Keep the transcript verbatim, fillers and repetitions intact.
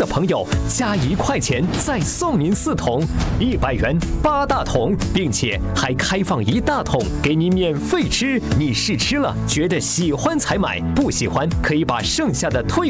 朋友加一块钱再送您四桶，一百元八大桶，并且还开放一大桶给你免费吃。你试吃了觉得喜欢才买，不喜欢可以把剩下的退